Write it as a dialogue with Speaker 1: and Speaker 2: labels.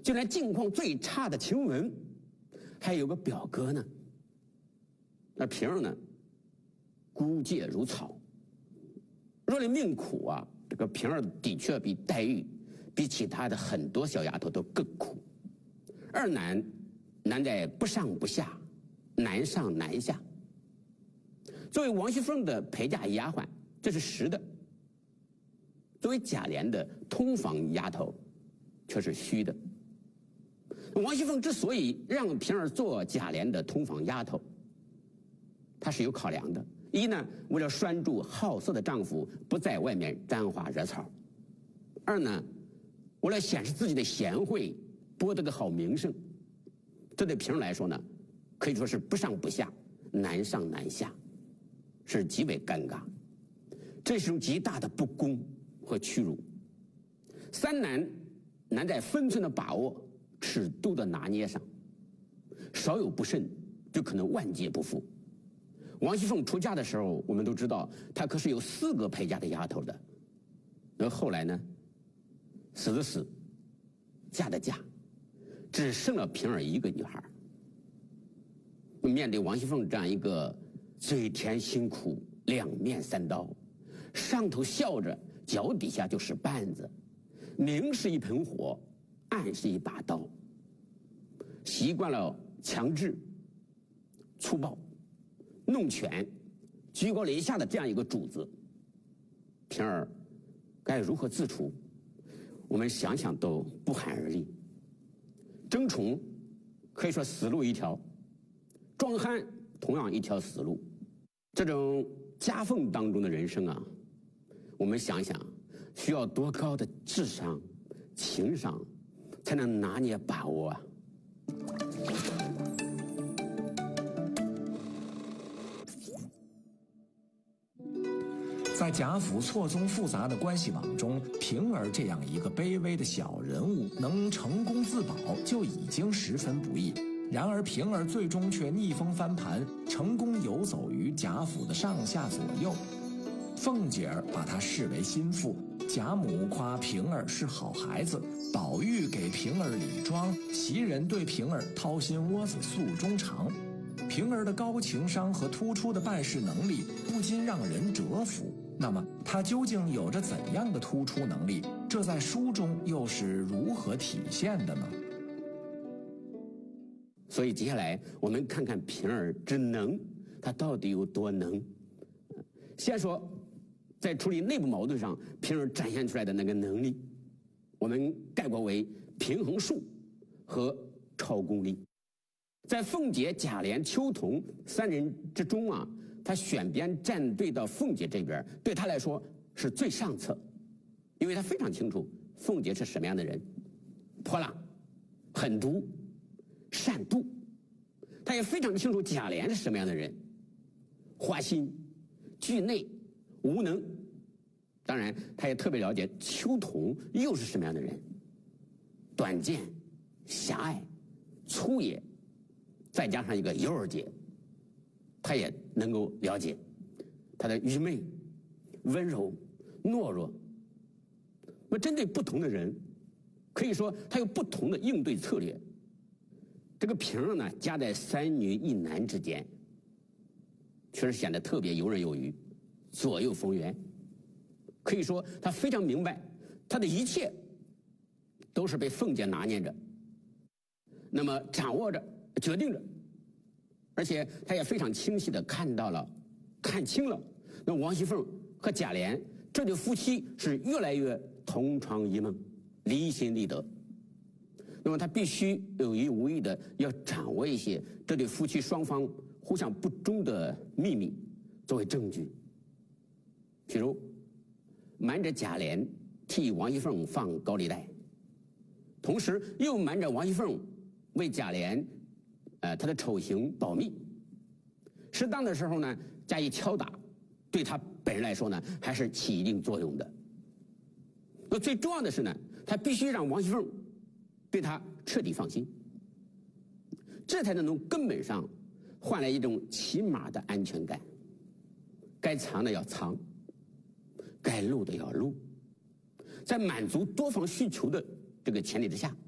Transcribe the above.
Speaker 1: 就连境况最差的晴雯，还有个表哥呢。那平儿呢，孤介如草。若论命苦啊，这个平儿的确比黛玉，比其他的很多小丫头都更苦。二难在不上不下，难上难下。作为王熙凤的陪嫁丫鬟，这是实的；作为贾琏的通房丫头，却是虚的。王熙凤之所以让平儿做贾琏的通房丫头，她是有考量的。一呢，为了拴住好色的丈夫不在外面沾花惹草；二呢，为了显示自己的贤惠，博得个好名声。这对平儿来说呢，可以说是不上不下，难上难下，是极为尴尬。这是一种极大的不公和屈辱。三难在分寸的把握、尺度的拿捏上，稍有不慎，就可能万劫不复。王熙凤出嫁的时候，我们都知道，她可是有4个陪嫁的丫头的。而后来呢，死的死，嫁的嫁，只剩了平儿一个女孩。面对王熙凤这样一个嘴甜心苦、两面三刀，上头笑着，脚底下就是绊子，明是一盆火，暗是一把刀，习惯了强制、粗暴、弄权、居高临下的这样一个主子，平儿该如何自处？我们想想都不寒而栗。争宠可以说死路一条，壮汉同样一条死路。这种夹缝当中的人生啊，我们想想需要多高的智商、情商才能拿捏把握啊！
Speaker 2: 在贾府错综复杂的关系网中，平儿这样一个卑微的小人物能成功自保就已经十分不易。然而平儿最终却逆风翻盘，成功游走于贾府的上下左右。凤姐儿把她视为心腹，贾母夸平儿是好孩子，宝玉给平儿理妆，袭人对平儿掏心窝子诉衷肠。平儿的高情商和突出的办事能力不禁让人折服。那么她究竟有着怎样的突出能力？这在书中又是如何体现的呢？
Speaker 1: 所以接下来我们看看平儿之能，她到底有多能。先说在处理内部矛盾上，平儿展现出来的那个能力，我们概括为平衡术和超功力。在凤姐、贾琏、秋桐3人之中啊，他选边站队到凤姐这边，对他来说是最上策，因为他非常清楚凤姐是什么样的人，泼辣、狠毒、善妒。他也非常清楚贾琏是什么样的人，花心、惧内、无能。当然他也特别了解秋桐又是什么样的人，短见、狭隘、粗野，再加上一个尤二姐，他也能够了解他的愚昧、温柔、懦弱。那么针对不同的人，可以说他有不同的应对策略。这个平儿呢，夹在3女1男之间，确实显得特别游刃有余，左右逢源。可以说他非常明白，他的一切都是被凤姐拿捏着，那么掌握着、决定着，而且他也非常清晰地看清了，那王熙凤和贾琏这对夫妻是越来越同床异梦，离心离德。那么他必须有意无意的要掌握一些这对夫妻双方互相不忠的秘密作为证据，譬如瞒着贾琏替王熙凤放高利贷，同时又瞒着王熙凤为贾琏他的丑行保密，适当的时候呢加以敲打，对他本人来说呢还是起一定作用的。那最重要的是呢，他必须让王熙凤对他彻底放心，这才能从根本上换来一种起码的安全感。该藏的要藏，该露的要露，在满足多方需求的这个前提之下，